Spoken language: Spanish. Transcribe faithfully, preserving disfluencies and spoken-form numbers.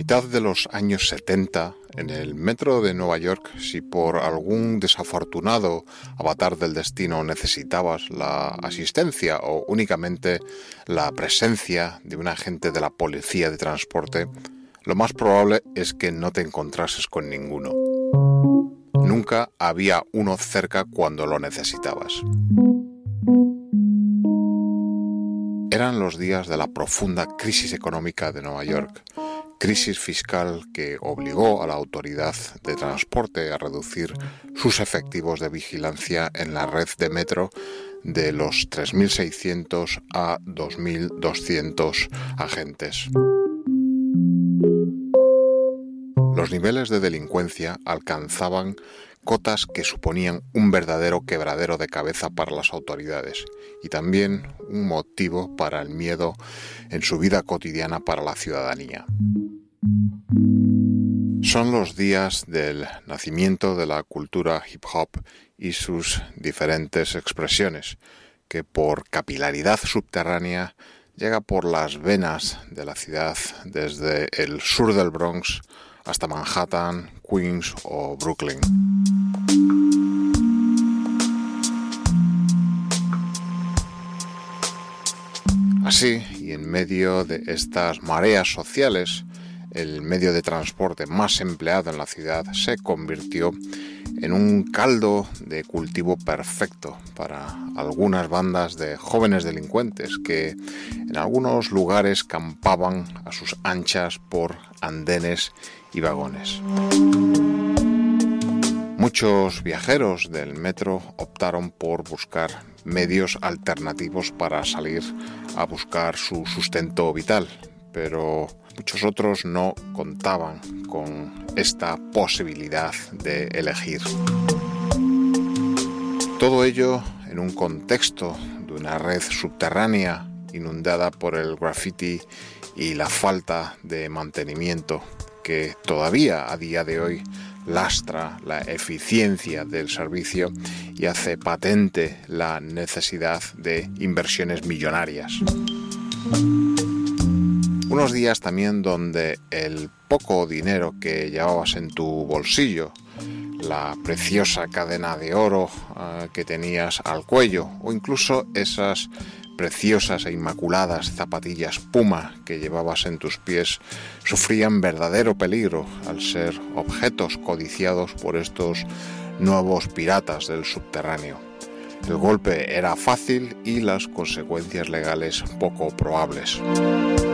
mitad de los años setenta, en el metro de Nueva York, si por algún desafortunado avatar del destino necesitabas la asistencia o únicamente la presencia de un agente de la policía de transporte, lo más probable es que no te encontrases con ninguno. Nunca había uno cerca cuando lo necesitabas. Eran los días de la profunda crisis económica de Nueva York, crisis fiscal que obligó a la autoridad de transporte a reducir sus efectivos de vigilancia en la red de metro de los tres mil seiscientos a dos mil doscientos agentes. Los niveles de delincuencia alcanzaban cotas que suponían un verdadero quebradero de cabeza para las autoridades y también un motivo para el miedo en su vida cotidiana para la ciudadanía. Son los días del nacimiento de la cultura hip hop y sus diferentes expresiones, que por capilaridad subterránea llega por las venas de la ciudad desde el sur del Bronx hasta Manhattan, Queens o Brooklyn. Así, y en medio de estas mareas sociales, el medio de transporte más empleado en la ciudad se convirtió en un caldo de cultivo perfecto para algunas bandas de jóvenes delincuentes que en algunos lugares campaban a sus anchas por andenes y vagones. Muchos viajeros del metro optaron por buscar medios alternativos para salir a buscar su sustento vital, pero muchos otros no contaban con esta posibilidad de elegir. Todo ello en un contexto de una red subterránea inundada por el graffiti y la falta de mantenimiento que todavía a día de hoy lastra la eficiencia del servicio y hace patente la necesidad de inversiones millonarias. Unos días también donde el poco dinero que llevabas en tu bolsillo, la preciosa cadena de oro uh, que tenías al cuello o incluso esas preciosas e inmaculadas zapatillas Puma que llevabas en tus pies sufrían verdadero peligro al ser objetos codiciados por estos nuevos piratas del subterráneo. El golpe era fácil y las consecuencias legales poco probables.